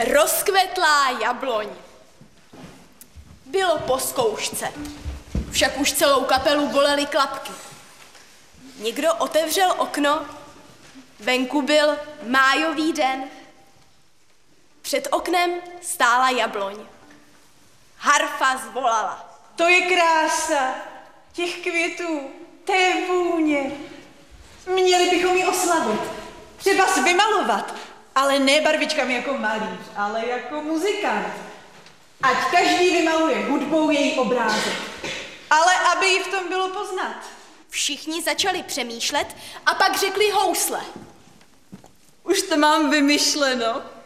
Rozkvetlá jabloň. Bylo po zkoušce, však už celou kapelu bolely klapky. Někdo otevřel okno, venku byl májový den. Před oknem stála jabloň. Harfa zvolala. To je krása těch květů, té vůně. Měli bychom ji oslavit, třeba vymalovat, ale ne barvičkami jako malíř, ale jako muzikant. Ať každý vymaluje hudbou její obrázek, ale aby ji v tom bylo poznat. Všichni začali přemýšlet a pak řekli housle. Už to mám vymyšleno.